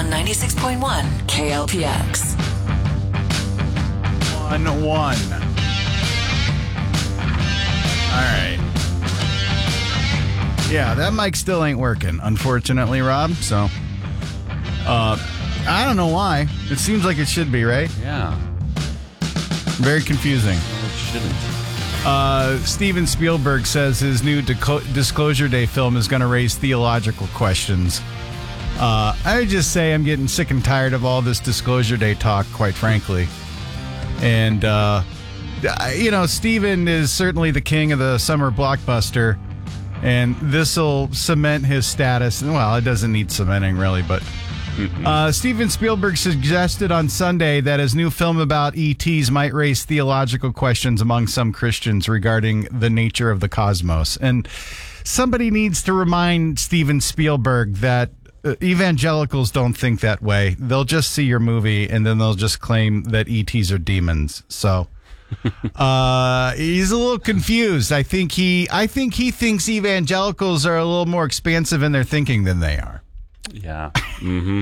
on 96.1 KLPX. 1-1. All right. Yeah, that mic still ain't working, unfortunately, Rob. So, I don't know why. It seems like it should be, right? Yeah. Very confusing. It shouldn't. Steven Spielberg says his new Disclosure Day film is going to raise theological questions. I would just say I'm getting sick and tired of all this Disclosure Day talk, quite frankly. And, Steven is certainly the king of the summer blockbuster. And this will cement his status. Well, it doesn't need cementing, really, but Steven Spielberg suggested on Sunday that his new film about ETs might raise theological questions among some Christians regarding the nature of the cosmos. And somebody needs to remind Steven Spielberg that evangelicals don't think that way. They'll just see your movie and then they'll just claim that ETs are demons. So he's a little confused. I think he thinks evangelicals are a little more expansive in their thinking than they are. Yeah. Mm-hmm.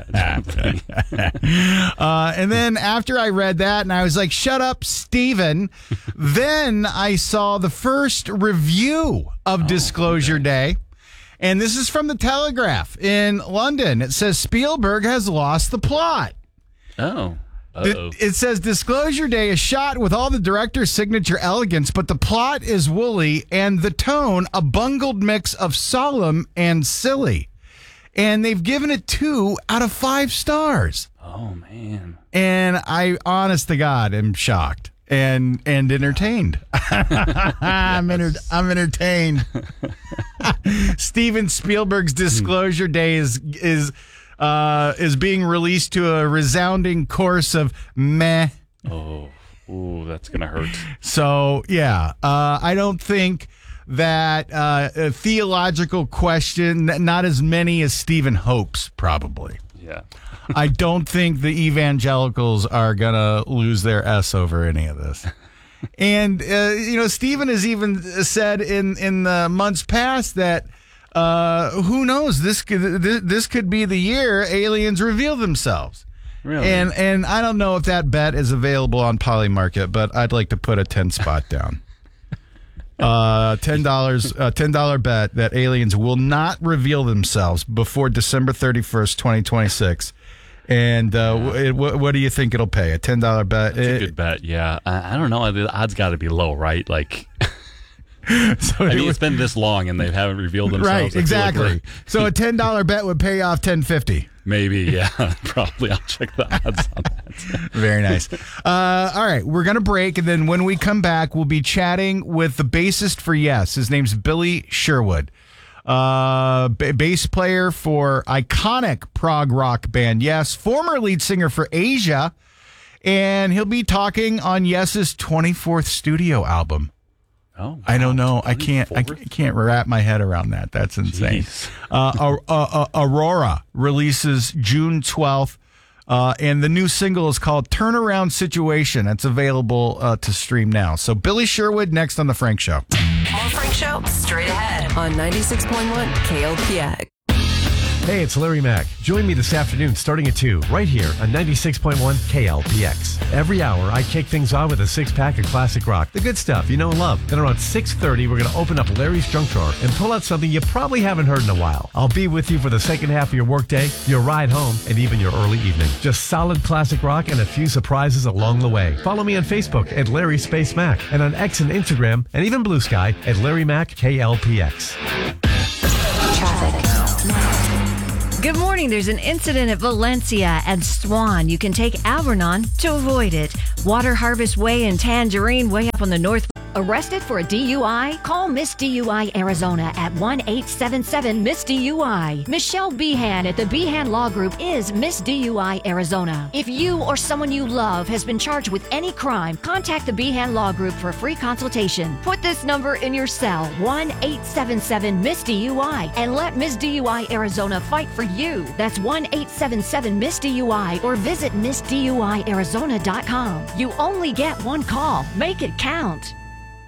Yeah, and then after I read that and I was like, shut up, Steven. Then I saw the first review of Disclosure Day. And this is from the Telegraph in London. It says Spielberg has lost the plot. Oh. Uh-oh. It says Disclosure Day is shot with all the director's signature elegance, but the plot is woolly and the tone a bungled mix of solemn and silly. And they've given it 2 out of 5 stars. Oh, man. And I, honest to God, am shocked and entertained. I'm entertained. Steven Spielberg's Disclosure Day is being released to a resounding chorus of meh. Oh, ooh, that's gonna hurt. So yeah, I don't think that a theological question, not as many as Stephen hopes, probably. Yeah. I don't think the evangelicals are gonna lose their S over any of this. And Stephen has even said in the months past that who knows, this could be the year aliens reveal themselves. Really? And I don't know if that bet is available on Polymarket, but I'd like to put a 10 spot down. $10 bet that aliens will not reveal themselves before December 31st, 2026. And what do you think it'll pay? A $10 bet? That's a good bet, yeah. I don't know. The odds got to be low, right? Like, it's been this long and they haven't revealed themselves. Right, exactly. So a $10 bet would pay off $10.50. Maybe, yeah. Probably. I'll check the odds on that. Very nice. All right, we're going to break, and then when we come back, we'll be chatting with the bassist for Yes. His name's Billy Sherwood. Bass player for iconic prog rock band Yes, former lead singer for Asia, and he'll be talking on Yes's 24th studio album. Oh, wow. I don't know. I can't wrap my head around that. That's insane. Aurora releases June 12th, and the new single is called Turnaround Situation. It's available to stream now. So Billy Sherwood next on The Frank Show. More Frank Show straight ahead on 96.1 KLPX. Hey, it's Larry Mack. Join me this afternoon starting at 2, right here on 96.1 KLPX. Every hour, I kick things off with a 6-pack of classic rock, the good stuff you know and love. Then around 6:30, we're going to open up Larry's junk drawer and pull out something you probably haven't heard in a while. I'll be with you for the second half of your workday, your ride home, and even your early evening. Just solid classic rock and a few surprises along the way. Follow me on Facebook at Larry Space Mac and on X and Instagram and even Blue Sky at Larry Mack KLPX. Traffic. Good morning. There's an incident at Valencia and Swan. You can take Alvernon to avoid it. Water Harvest Way and Tangerine way up on the north. Arrested for a DUI? Call Miss DUI Arizona at 1-877-MISS-DUI. Michelle Behan at the Behan Law Group is Miss DUI Arizona. If you or someone you love has been charged with any crime, contact the Behan Law Group for a free consultation. Put this number in your cell, 1-877-MISS-DUI, and let Miss DUI Arizona fight for you. That's 1-877-MISS-DUI or visit MissDUIArizona.com. You only get one call. Make it count.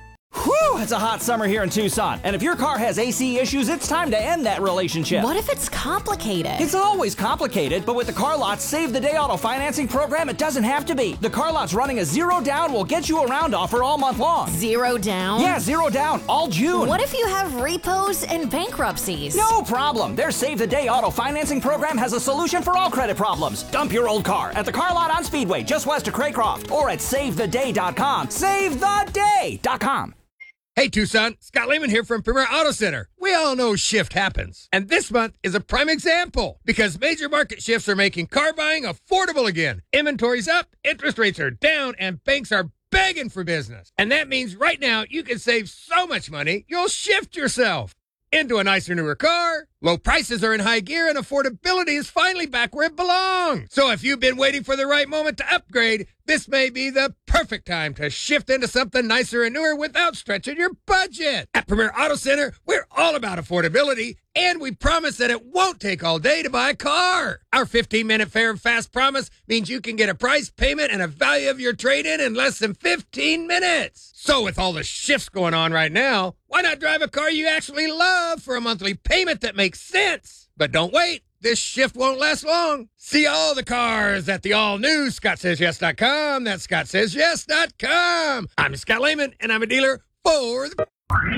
Whew, it's a hot summer here in Tucson. And if your car has AC issues, it's time to end that relationship. What if it's complicated? It's always complicated, but with the Car Lot's Save the Day auto financing program, it doesn't have to be. The Car Lot's running a zero down will get you around offer all month long. Zero down? Yeah, zero down, all June. What if you have repos and bankruptcies? No problem. Their Save the Day auto financing program has a solution for all credit problems. Dump your old car at the Car Lot on Speedway, just west of Craycroft, or at SaveTheDay.com. SaveTheDay.com. Hey, Tucson, Scott Lehman here from Premier Auto Center. We all know shift happens, and this month is a prime example because major market shifts are making car buying affordable again. Inventory's up, interest rates are down, and banks are begging for business. And that means right now you can save so much money, you'll shift yourself into a nicer, newer car. Low prices are in high gear, and affordability is finally back where it belongs. So if you've been waiting for the right moment to upgrade, this may be the perfect time to shift into something nicer and newer without stretching your budget. At Premier Auto Center, we're all about affordability, and we promise that it won't take all day to buy a car. Our 15-minute fair and fast promise means you can get a price, payment, and a value of your trade-in in less than 15 minutes. So with all the shifts going on right now, why not drive a car you actually love for a monthly payment that makes sense? But don't wait. This shift won't last long. See all the cars at the all-new ScottSaysYes.com. That's ScottSaysYes.com. I'm Scott Lehman, and I'm a dealer for the...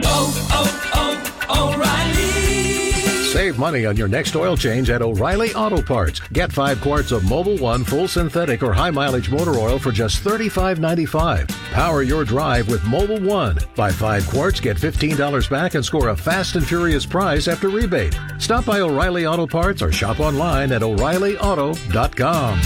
O'Reilly. Save money on your next oil change at O'Reilly Auto Parts. Get 5 quarts of Mobil 1 full synthetic or high-mileage motor oil for just $35.95. Power your drive with Mobil 1. Buy 5 quarts, get $15 back, and score a fast and furious prize after rebate. Stop by O'Reilly Auto Parts or shop online at O'ReillyAuto.com.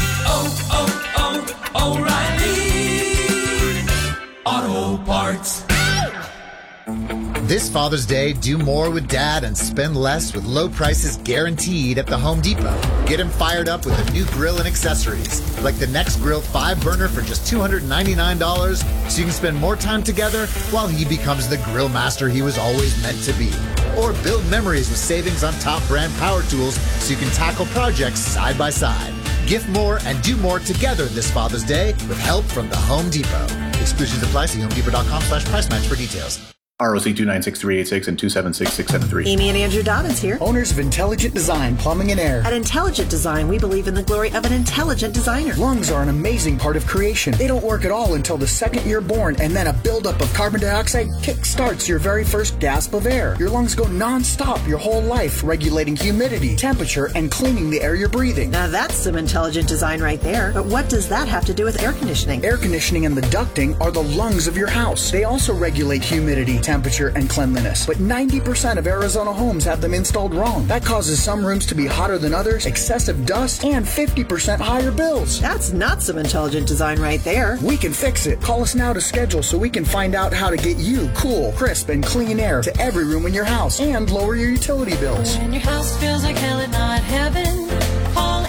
O'Reilly Auto Parts. This Father's Day, do more with Dad and spend less with low prices guaranteed at the Home Depot. Get him fired up with a new grill and accessories, like the Next Grill 5-burner for just $299, so you can spend more time together while he becomes the grill master he was always meant to be. Or build memories with savings on top brand power tools so you can tackle projects side by side. Gift more and do more together this Father's Day with help from the Home Depot. Exclusions apply. See HomeDepot.com/price match for details. ROC 296-386 and 276-673. Amy and Andrew Dobbins here. Owners of Intelligent Design Plumbing and Air. At Intelligent Design, we believe in the glory of an intelligent designer. Lungs are an amazing part of creation. They don't work at all until the second you're born, and then a buildup of carbon dioxide kick-starts your very first gasp of air. Your lungs go non-stop your whole life, regulating humidity, temperature, and cleaning the air you're breathing. Now that's some intelligent design right there. But what does that have to do with air conditioning? Air conditioning and the ducting are the lungs of your house. They also regulate humidity, temperature, and cleanliness. But 90% of Arizona homes have them installed wrong. That causes some rooms to be hotter than others, excessive dust, and 50% higher bills. That's not some intelligent design right there. We can fix it. Call us now to schedule so we can find out how to get you cool, crisp, and clean air to every room in your house and lower your utility bills. When your house feels like hell and not heaven, call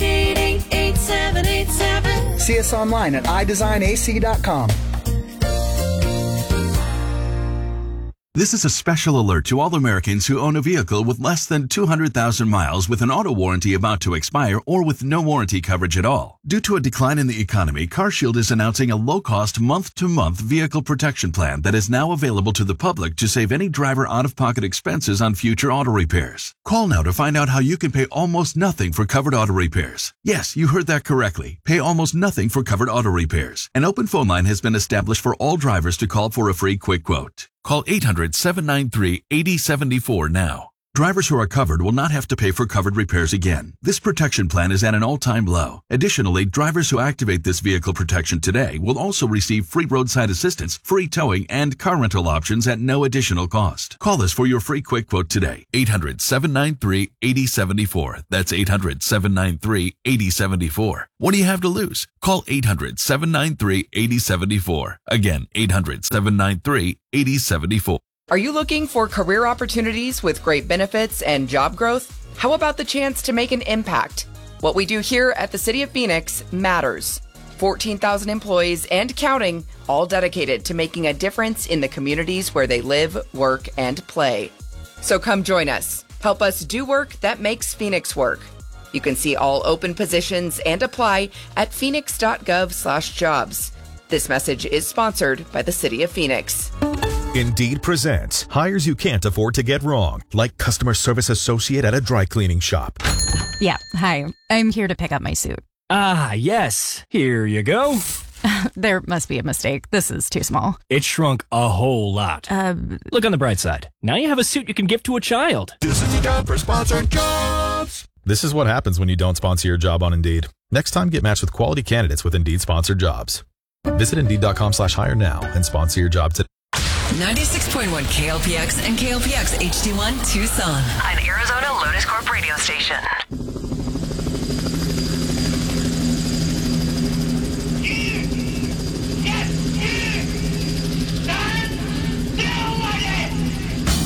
888-8787. See us online at iDesignAC.com. This is a special alert to all Americans who own a vehicle with less than 200,000 miles with an auto warranty about to expire or with no warranty coverage at all. Due to a decline in the economy, CarShield is announcing a low-cost month-to-month vehicle protection plan that is now available to the public to save any driver out-of-pocket expenses on future auto repairs. Call now to find out how you can pay almost nothing for covered auto repairs. Yes, you heard that correctly. Pay almost nothing for covered auto repairs. An open phone line has been established for all drivers to call for a free quick quote. Call 800-793-8074 now. Drivers who are covered will not have to pay for covered repairs again. This protection plan is at an all-time low. Additionally, drivers who activate this vehicle protection today will also receive free roadside assistance, free towing, and car rental options at no additional cost. Call us for your free quick quote today. 800-793-8074. That's 800-793-8074. What do you have to lose? Call 800-793-8074. Again, 800-793-8074. Are you looking for career opportunities with great benefits and job growth? How about the chance to make an impact? What we do here at the City of Phoenix matters. 14,000 employees and counting, all dedicated to making a difference in the communities where they live, work, and play. So come join us. Help us do work that makes Phoenix work. You can see all open positions and apply at phoenix.gov/jobs. This message is sponsored by the City of Phoenix. Indeed presents hires you can't afford to get wrong, like customer service associate at a dry cleaning shop. Yeah, hi. I'm here to pick up my suit. Ah, yes. Here you go. There must be a mistake. This is too small. It shrunk a whole lot. Look on the bright side. Now you have a suit you can give to a child. This is the time for sponsored jobs. This is what happens when you don't sponsor your job on Indeed. Next time, get matched with quality candidates with Indeed sponsored jobs. Visit Indeed.com/hire now and sponsor your job today. 96.1 KLPX and KLPX HD1 Tucson, an Arizona Lotus Corp radio station.